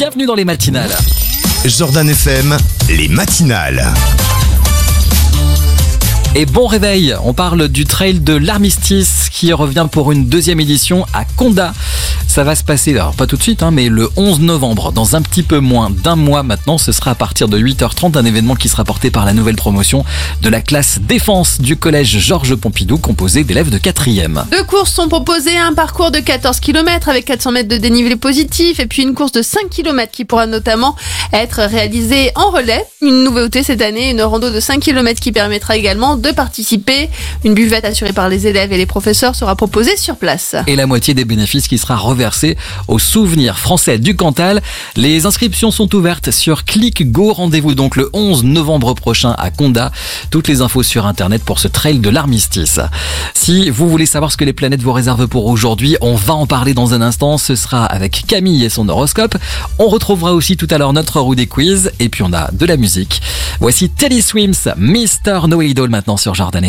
bienvenue dans les matinales. Jordan FM, les matinales. Et bon réveil, on parle du trail de l'Armistice qui revient pour une deuxième édition à Condat. Ça va se passer, alors pas tout de suite, mais le 11 novembre, dans un petit peu moins d'un mois maintenant. Ce sera à partir de 8h30, un événement qui sera porté par la nouvelle promotion de la classe défense du collège Georges Pompidou, composée d'élèves de 4e. 2 courses sont proposées, un parcours de 14 km avec 400 mètres de dénivelé positif et puis une course de 5 km qui pourra notamment être réalisée en relais. Une nouveauté cette année, une rando de 5 km qui permettra également de participer. Une buvette assurée par les élèves et les professeurs sera proposée sur place. Et la moitié des bénéfices qui sera reversée aux souvenirs français du Cantal. Les inscriptions sont ouvertes sur ClickGo. Rendez-vous donc le 11 novembre prochain à Condat. Toutes les infos sur internet pour ce trail de l'Armistice. Si vous voulez savoir ce que les planètes vous réservent pour aujourd'hui, on va en parler dans un instant. Ce sera avec Camille et son horoscope. On retrouvera aussi tout à l'heure notre roue des quiz. Et puis on a de la musique. Voici Teddy Swims, Mr. Know It All maintenant sur Jordan FM.